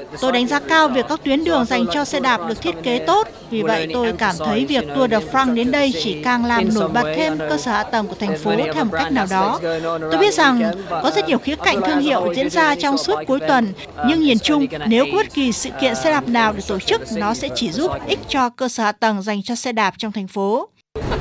Tôi đánh giá cao việc các tuyến đường dành cho xe đạp được thiết kế tốt. Vì vậy, tôi cảm thấy việc Tour de France đến đây chỉ càng làm nổi bật thêm cơ sở hạ tầng của thành phố theo một cách nào đó. Tôi biết rằng có rất nhiều khía cạnh thương hiệu diễn ra trong suốt cuối tuần, nhưng nhìn chung, nếu có bất kỳ sự kiện xe đạp nào được tổ chức, nó sẽ chỉ giúp ích cho cơ sở hạ tầng dành cho xe đạp trong thành phố.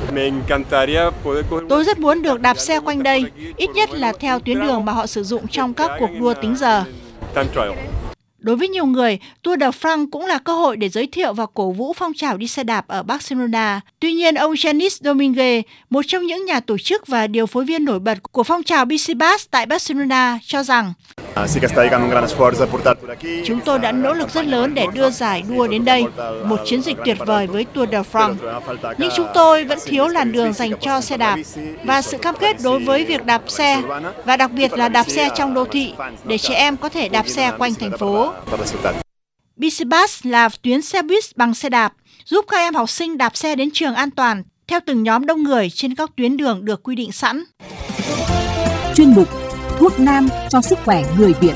Tôi rất muốn được đạp xe quanh đây, ít nhất là theo tuyến đường mà họ sử dụng trong các cuộc đua tính giờ. Đối với nhiều người, Tour de France cũng là cơ hội để giới thiệu và cổ vũ phong trào đi xe đạp ở Barcelona. Tuy nhiên, ông Genís Dominguez, một trong những nhà tổ chức và điều phối viên nổi bật của phong trào Bicibus tại Barcelona, cho rằng chúng tôi đã nỗ lực rất lớn để đưa giải đua đến đây, một chiến dịch tuyệt vời với Tour de France. Nhưng chúng tôi vẫn thiếu làn đường dành cho xe đạp và sự cam kết đối với việc đạp xe, và đặc biệt là đạp xe trong đô thị, để trẻ em có thể đạp xe quanh thành phố. Bicibus là tuyến xe buýt bằng xe đạp, giúp các em học sinh đạp xe đến trường an toàn, theo từng nhóm đông người trên các tuyến đường được quy định sẵn. Chuyên mục Thuốc nam cho sức khỏe người Việt.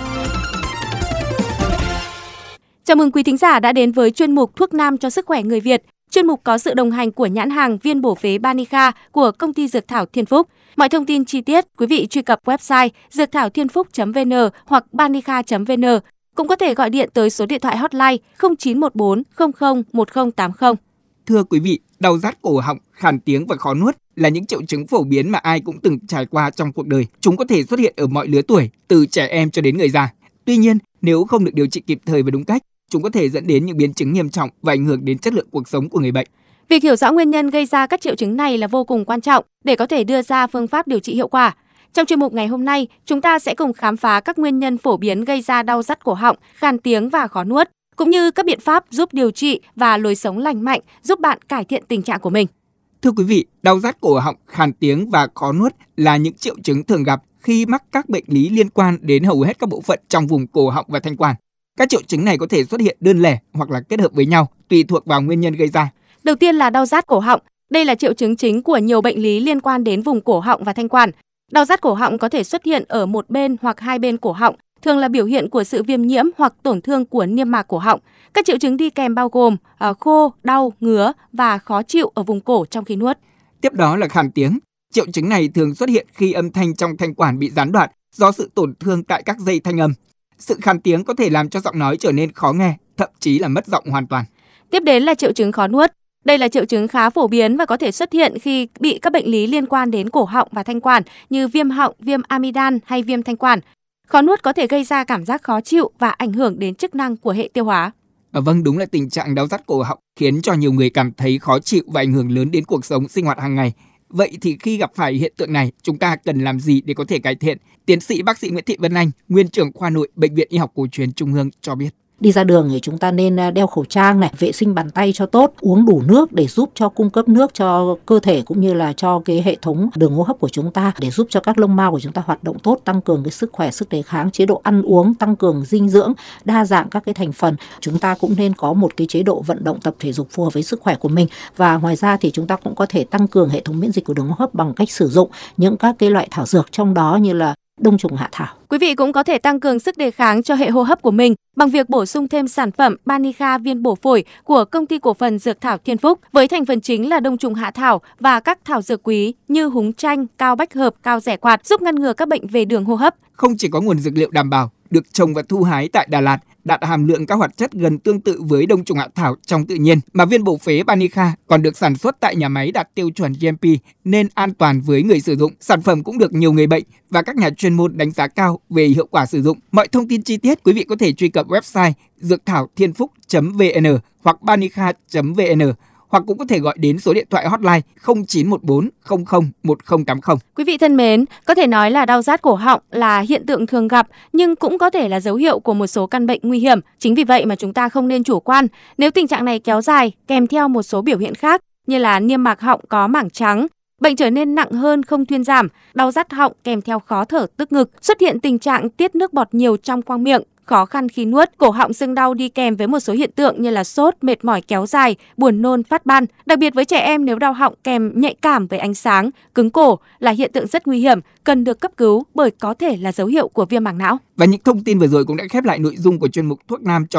Chào mừng quý thính giả đã đến với chuyên mục Thuốc nam cho sức khỏe người Việt. Chuyên mục có sự đồng hành của nhãn hàng viên bổ phế Banica của công ty Dược thảo Thiên Phúc. Mọi thông tin chi tiết, quý vị truy cập website dược thảo thiên phúc.vn hoặc banica.vn. Cũng có thể gọi điện tới số điện thoại hotline 0914 00 1080. Thưa quý vị, đau rát cổ họng, khàn tiếng và khó nuốt là những triệu chứng phổ biến mà ai cũng từng trải qua trong cuộc đời. Chúng có thể xuất hiện ở mọi lứa tuổi, từ trẻ em cho đến người già. Tuy nhiên, nếu không được điều trị kịp thời và đúng cách, chúng có thể dẫn đến những biến chứng nghiêm trọng và ảnh hưởng đến chất lượng cuộc sống của người bệnh. Việc hiểu rõ nguyên nhân gây ra các triệu chứng này là vô cùng quan trọng để có thể đưa ra phương pháp điều trị hiệu quả. Trong chuyên mục ngày hôm nay, chúng ta sẽ cùng khám phá các nguyên nhân phổ biến gây ra đau rát cổ họng, khàn tiếng và khó nuốt, cũng như các biện pháp giúp điều trị và lối sống lành mạnh giúp bạn cải thiện tình trạng của mình. Thưa quý vị, đau rát cổ họng, khàn tiếng và khó nuốt là những triệu chứng thường gặp khi mắc các bệnh lý liên quan đến hầu hết các bộ phận trong vùng cổ họng và thanh quản. Các triệu chứng này có thể xuất hiện đơn lẻ hoặc là kết hợp với nhau, tùy thuộc vào nguyên nhân gây ra. Đầu tiên là đau rát cổ họng. Đây là triệu chứng chính của nhiều bệnh lý liên quan đến vùng cổ họng và thanh quản. Đau rát cổ họng có thể xuất hiện ở một bên hoặc hai bên cổ họng, thường là biểu hiện của sự viêm nhiễm hoặc tổn thương của niêm mạc cổ họng. Các triệu chứng đi kèm bao gồm khô, đau, ngứa và khó chịu ở vùng cổ trong khi nuốt. Tiếp đó là khàn tiếng. Triệu chứng này thường xuất hiện khi âm thanh trong thanh quản bị gián đoạn do sự tổn thương tại các dây thanh âm. Sự khàn tiếng có thể làm cho giọng nói trở nên khó nghe, thậm chí là mất giọng hoàn toàn. Tiếp đến là triệu chứng khó nuốt. Đây là triệu chứng khá phổ biến và có thể xuất hiện khi bị các bệnh lý liên quan đến cổ họng và thanh quản như viêm họng, viêm amidan hay viêm thanh quản. Khó nuốt có thể gây ra cảm giác khó chịu và ảnh hưởng đến chức năng của hệ tiêu hóa. Vâng, đúng là tình trạng đau rát cổ họng khiến cho nhiều người cảm thấy khó chịu và ảnh hưởng lớn đến cuộc sống sinh hoạt hàng ngày. Vậy thì khi gặp phải hiện tượng này, chúng ta cần làm gì để có thể cải thiện? Tiến sĩ bác sĩ Nguyễn Thị Vân Anh, nguyên trưởng khoa nội Bệnh viện Y học cổ truyền Trung ương cho biết. Đi ra đường thì chúng ta nên đeo khẩu trang này, vệ sinh bàn tay cho tốt, uống đủ nước để giúp cho cung cấp nước cho cơ thể cũng như là cho cái hệ thống đường hô hấp của chúng ta, để giúp cho các lông mao của chúng ta hoạt động tốt, tăng cường cái sức khỏe, sức đề kháng, chế độ ăn uống, tăng cường dinh dưỡng, đa dạng các cái thành phần. Chúng ta cũng nên có một cái chế độ vận động tập thể dục phù hợp với sức khỏe của mình. Và ngoài ra thì chúng ta cũng có thể tăng cường hệ thống miễn dịch của đường hô hấp bằng cách sử dụng những các cái loại thảo dược, trong đó như là đông trùng hạ thảo. Quý vị cũng có thể tăng cường sức đề kháng cho hệ hô hấp của mình bằng việc bổ sung thêm sản phẩm Banica viên bổ phổi của công ty cổ phần Dược thảo Thiên Phúc với thành phần chính là đông trùng hạ thảo và các thảo dược quý như húng chanh, cao bách hợp, cao rẻ quạt, giúp ngăn ngừa các bệnh về đường hô hấp. Không chỉ có nguồn dược liệu đảm bảo, được trồng và thu hái tại Đà Lạt, đạt hàm lượng các hoạt chất gần tương tự với đông trùng hạ thảo trong tự nhiên, mà viên bổ phế Banica còn được sản xuất tại nhà máy đạt tiêu chuẩn GMP nên an toàn với người sử dụng. Sản phẩm cũng được nhiều người bệnh và các nhà chuyên môn đánh giá cao về hiệu quả sử dụng. Mọi thông tin chi tiết quý vị có thể truy cập website dược thảo thiên phúc.vn hoặc banica.vn, hoặc cũng có thể gọi đến số điện thoại hotline 0914 00 1080. Quý vị thân mến, có thể nói là đau rát cổ họng là hiện tượng thường gặp nhưng cũng có thể là dấu hiệu của một số căn bệnh nguy hiểm. Chính vì vậy mà chúng ta không nên chủ quan. Nếu tình trạng này kéo dài kèm theo một số biểu hiện khác như là niêm mạc họng có mảng trắng, bệnh trở nên nặng hơn không thuyên giảm, đau rát họng kèm theo khó thở tức ngực, xuất hiện tình trạng tiết nước bọt nhiều trong khoang miệng, khó khăn khi nuốt, cổ họng sưng đau đi kèm với một số hiện tượng như là sốt, mệt mỏi kéo dài, buồn nôn, phát ban. Đặc biệt với trẻ em, nếu đau họng kèm nhạy cảm với ánh sáng, cứng cổ là hiện tượng rất nguy hiểm, cần được cấp cứu bởi có thể là dấu hiệu của viêm màng não. Và những thông tin vừa rồi cũng đã khép lại nội dung của chuyên mục Thuốc nam cho